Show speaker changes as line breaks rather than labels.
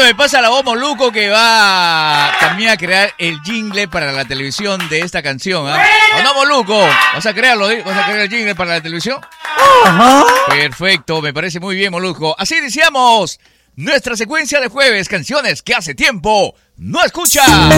me pasa la voz Moluco que va también a crear el jingle para la televisión de esta canción, ¿ah? ¿O no, Moluco? ¿Vas a crearlo? ¿Vas a crear el jingle para la televisión?
Ajá.
Perfecto, me parece muy bien, Moluco. Así iniciamos nuestra secuencia de jueves, canciones que hace tiempo no escucha.